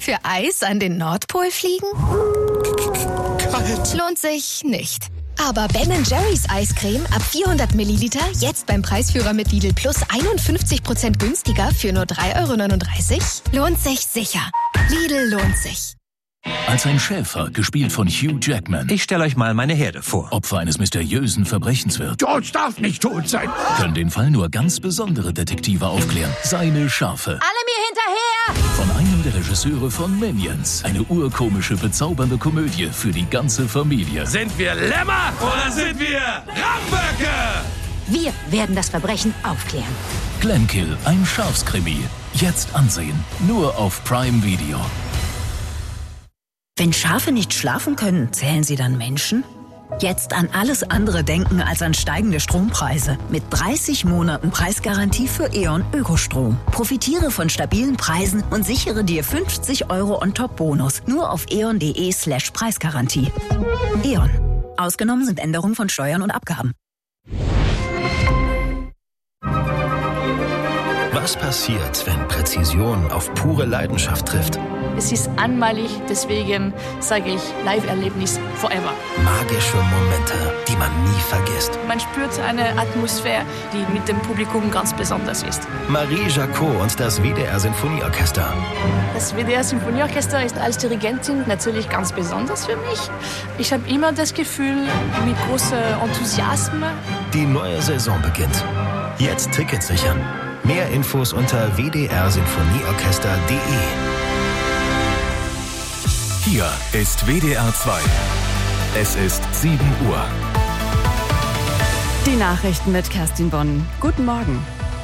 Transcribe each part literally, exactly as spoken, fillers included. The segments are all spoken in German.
Für Eis an den Nordpol fliegen? Kalt. Lohnt sich nicht. Aber Ben Jerry's Eiscreme ab vierhundert Milliliter jetzt beim Preisführer mit Lidl Plus einundfünfzig Prozent günstiger für nur drei Euro neununddreißig? Lohnt sich sicher. Lidl lohnt sich. Als ein Schäfer, gespielt von Hugh Jackman, Ich stelle euch mal meine Herde vor. Opfer eines mysteriösen Verbrechens wird, George darf nicht tot sein. können den Fall nur ganz besondere Detektive aufklären. Seine Schafe. Alle mir hinterher! Von einem der Regisseure von Minions. Eine urkomische, bezaubernde Komödie für die ganze Familie. Sind wir Lämmer oder sind wir Ramböcke? Wir werden das Verbrechen aufklären. Glenkill, ein Schafskrimi. Jetzt ansehen. Nur auf Prime Video. Wenn Schafe nicht schlafen können, zählen sie dann Menschen? Jetzt an alles andere denken als an steigende Strompreise. Mit dreißig Monaten Preisgarantie für E.ON Ökostrom. Profitiere von stabilen Preisen und sichere dir fünfzig Euro On-Top-Bonus. Nur auf eon.de slash Preisgarantie. E.ON. Ausgenommen sind Änderungen von Steuern und Abgaben. Was passiert, wenn Präzision auf pure Leidenschaft trifft? Es ist einmalig, deswegen sage ich Live-Erlebnis forever. Magische Momente, die man nie vergisst. Man spürt eine Atmosphäre, die mit dem Publikum ganz besonders ist. Marie Jacot und das W D R-Sinfonieorchester. Das W D R-Sinfonieorchester ist als Dirigentin natürlich ganz besonders für mich. Ich habe immer das Gefühl, mit großem Enthusiasmus. Die neue Saison beginnt. Jetzt Tickets sichern. Mehr Infos unter w d r sinfonieorchester punkt d e. Hier ist W D R zwei. Es ist sieben Uhr. Die Nachrichten mit Kerstin Bonn. Guten Morgen.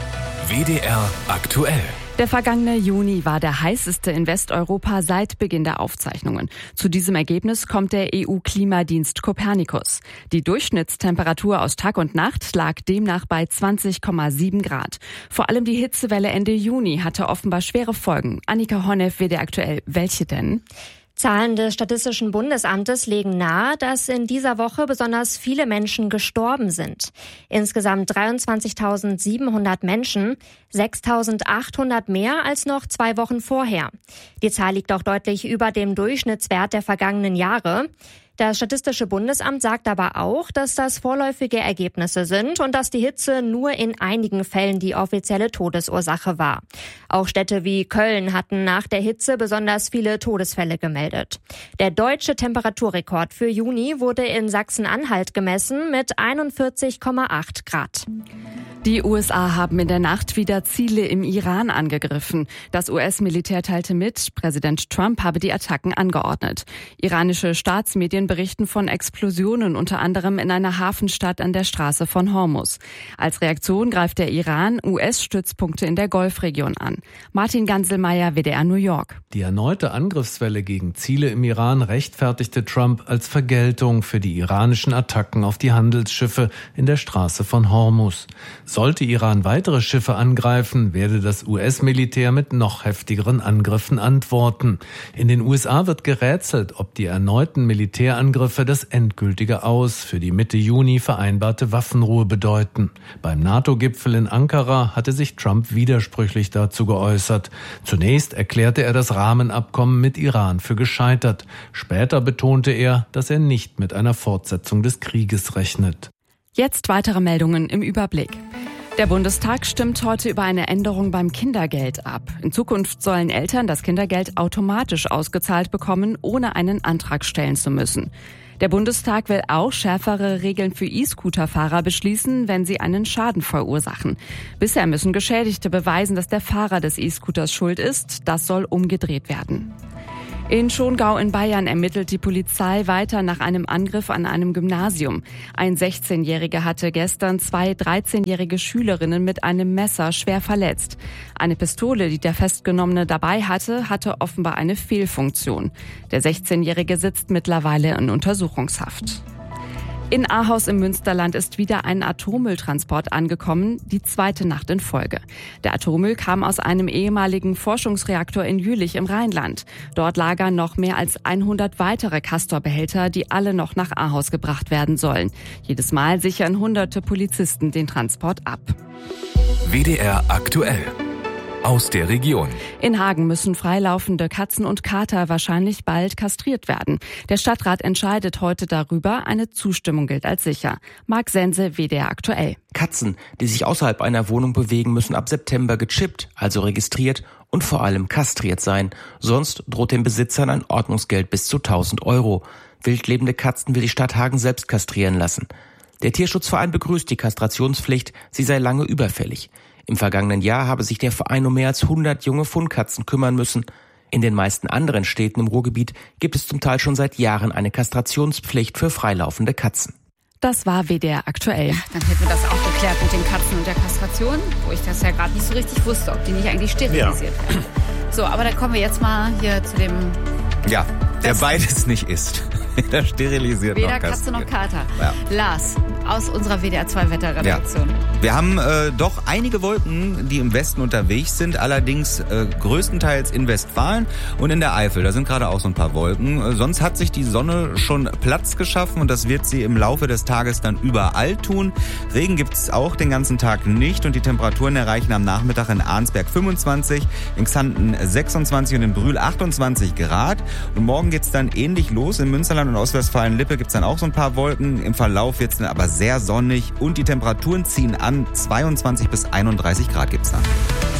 W D R aktuell. Der vergangene Juni war der heißeste in Westeuropa seit Beginn der Aufzeichnungen. Zu diesem Ergebnis kommt der E U-Klimadienst Copernicus. Die Durchschnittstemperatur aus Tag und Nacht lag demnach bei zwanzig Komma sieben Grad. Vor allem die Hitzewelle Ende Juni hatte offenbar schwere Folgen. Annika Honneff, W D R aktuell. Welche denn? Zahlen des Statistischen Bundesamtes legen nahe, dass in dieser Woche besonders viele Menschen gestorben sind. Insgesamt dreiundzwanzigtausendsiebenhundert Menschen, sechstausendachthundert mehr als noch zwei Wochen vorher. Die Zahl liegt auch deutlich über dem Durchschnittswert der vergangenen Jahre. Das Statistische Bundesamt sagt aber auch, dass das vorläufige Ergebnisse sind und dass die Hitze nur in einigen Fällen die offizielle Todesursache war. Auch Städte wie Köln hatten nach der Hitze besonders viele Todesfälle gemeldet. Der deutsche Temperaturrekord für Juni wurde in Sachsen-Anhalt gemessen mit einundvierzig Komma acht Grad. Die U S A haben in der Nacht wieder Ziele im Iran angegriffen. Das U S-Militär teilte mit, Präsident Trump habe die Attacken angeordnet. Iranische Staatsmedien berichten von Explosionen, unter anderem in einer Hafenstadt an der Straße von Hormuz. Als Reaktion greift der Iran U S-Stützpunkte in der Golfregion an. Martin Ganselmeier, W D R New York. Die erneute Angriffswelle gegen Ziele im Iran rechtfertigte Trump als Vergeltung für die iranischen Attacken auf die Handelsschiffe in der Straße von Hormuz. Sollte Iran weitere Schiffe angreifen, werde das U S-Militär mit noch heftigeren Angriffen antworten. In den U S A wird gerätselt, ob die erneuten Militärangriffe das endgültige Aus für die Mitte Juni vereinbarte Waffenruhe bedeuten. Beim NATO-Gipfel in Ankara hatte sich Trump widersprüchlich dazu geäußert. Zunächst erklärte er das Rahmenabkommen mit Iran für gescheitert. Später betonte er, dass er nicht mit einer Fortsetzung des Krieges rechnet. Jetzt weitere Meldungen im Überblick. Der Bundestag stimmt heute über eine Änderung beim Kindergeld ab. In Zukunft sollen Eltern das Kindergeld automatisch ausgezahlt bekommen, ohne einen Antrag stellen zu müssen. Der Bundestag will auch schärfere Regeln für E-Scooter-Fahrer beschließen, wenn sie einen Schaden verursachen. Bisher müssen Geschädigte beweisen, dass der Fahrer des E-Scooters schuld ist. Das soll umgedreht werden. In Schongau in Bayern ermittelt die Polizei weiter nach einem Angriff an einem Gymnasium. Ein sechzehnjähriger hatte gestern zwei dreizehnjährige Schülerinnen mit einem Messer schwer verletzt. Eine Pistole, die der Festgenommene dabei hatte, hatte offenbar eine Fehlfunktion. Der sechzehnjährige sitzt mittlerweile in Untersuchungshaft. In Ahaus im Münsterland ist wieder ein Atommülltransport angekommen, die zweite Nacht in Folge. Der Atommüll kam aus einem ehemaligen Forschungsreaktor in Jülich im Rheinland. Dort lagern noch mehr als hundert weitere Castor-Behälter, die alle noch nach Ahaus gebracht werden sollen. Jedes Mal sichern hunderte Polizisten den Transport ab. W D R aktuell. aus der Region. In Hagen müssen freilaufende Katzen und Kater wahrscheinlich bald kastriert werden. Der Stadtrat entscheidet heute darüber. Eine Zustimmung gilt als sicher. Marc Sense, W D R aktuell. Katzen, die sich außerhalb einer Wohnung bewegen, müssen ab September gechippt, also registriert und vor allem kastriert sein. Sonst droht den Besitzern ein Ordnungsgeld bis zu tausend Euro. Wildlebende Katzen will die Stadt Hagen selbst kastrieren lassen. Der Tierschutzverein begrüßt die Kastrationspflicht, sie sei lange überfällig. Im vergangenen Jahr habe sich der Verein um mehr als hundert junge Fundkatzen kümmern müssen. In den meisten anderen Städten im Ruhrgebiet gibt es zum Teil schon seit Jahren eine Kastrationspflicht für freilaufende Katzen. Das war W D R aktuell. Dann hätten wir das auch geklärt mit den Katzen und der Kastration, wo ich das ja gerade nicht so richtig wusste, ob die nicht eigentlich sterilisiert ja. werden. So, aber dann kommen wir jetzt mal hier zu dem... Ja, der beides nicht ist. Der sterilisiert Weder noch Katze noch Kater. Ja. Lars, aus unserer W D R zwei Wetterredaktion. Ja. Wir haben äh, doch einige Wolken, die im Westen unterwegs sind, allerdings äh, größtenteils in Westfalen und in der Eifel. Da sind gerade auch so ein paar Wolken. Äh, sonst hat sich die Sonne schon Platz geschaffen und das wird sie im Laufe des Tages dann überall tun. Regen gibt es auch den ganzen Tag nicht und die Temperaturen erreichen am Nachmittag in Arnsberg fünfundzwanzig, in Xanten sechsundzwanzig und in Brühl achtundzwanzig Grad. Und morgen geht's dann ähnlich los. In Münsterland und Ostwestfalen-Lippe gibt's dann auch so ein paar Wolken. Im Verlauf wird's dann aber sehr sonnig und die Temperaturen ziehen an. zweiundzwanzig bis einunddreißig Grad gibt's dann.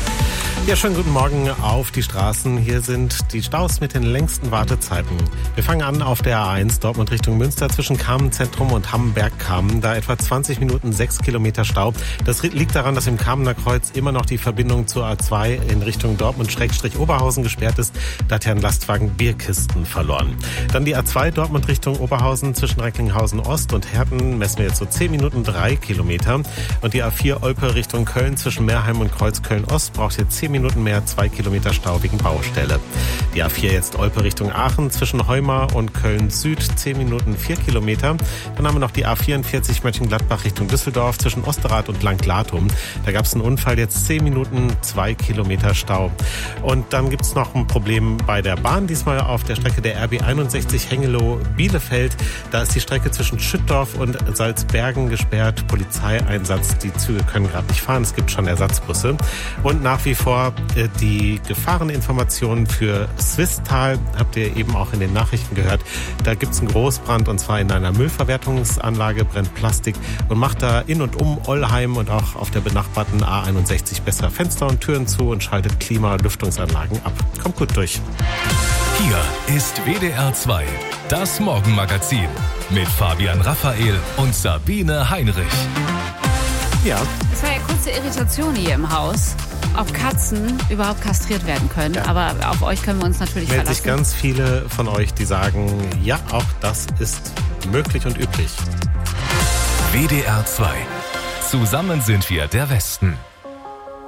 Ja, schönen guten Morgen auf die Straßen. Hier sind die Staus mit den längsten Wartezeiten. Wir fangen an auf der A eins, Dortmund Richtung Münster, zwischen Kamenz-Zentrum und Hamm-Bergkamen. Da etwa zwanzig Minuten, sechs Kilometer Stau. Das liegt daran, dass im Kamener Kreuz immer noch die Verbindung zur A zwei in Richtung Dortmund-Oberhausen gesperrt ist. Da hat ja ein Lastwagen Bierkisten verloren. Dann die A zwei, Dortmund Richtung Oberhausen, zwischen Recklinghausen Ost und Herten messen wir jetzt so zehn Minuten, drei Kilometer. Und die A vier, Olpe Richtung Köln, zwischen Meerheim und Kreuzköln Ost, braucht jetzt zehn Minuten mehr, zwei Kilometer Stau wegen Baustelle. Die A vier jetzt Olpe Richtung Aachen, zwischen Heumar und Köln Süd, zehn Minuten, vier Kilometer. Dann haben wir noch die A vierundvierzig Mönchengladbach Richtung Düsseldorf, zwischen Osterrad und Langlatum. Da gab es einen Unfall, jetzt zehn Minuten, zwei Kilometer Stau. Und dann gibt es noch ein Problem bei der Bahn, diesmal auf der Strecke der R B einundsechzig Hengelo-Bielefeld. Da ist die Strecke zwischen Schüttdorf und Salzbergen gesperrt. Polizeieinsatz, die Züge können gerade nicht fahren, es gibt schon Ersatzbusse. Und nach wie vor die Gefahreninformationen für Swisttal, habt ihr eben auch in den Nachrichten gehört. Da gibt es einen Großbrand und zwar in einer Müllverwertungsanlage, brennt Plastik und macht da in und um Ollheim und auch auf der benachbarten A einundsechzig besser Fenster und Türen zu und schaltet Klima- und Lüftungsanlagen ab. Kommt gut durch. Hier ist W D R zwei, das Morgenmagazin mit Fabian Raphael und Sabine Heinrich. Ja. Es war ja kurze Irritation hier im Haus, ob Katzen überhaupt kastriert werden können. Ja. Aber auf euch können wir uns natürlich verlassen. verlassen. Sich ganz viele von euch, die sagen, ja, auch das ist möglich und üblich. W D R zwei. Zusammen sind wir der Westen.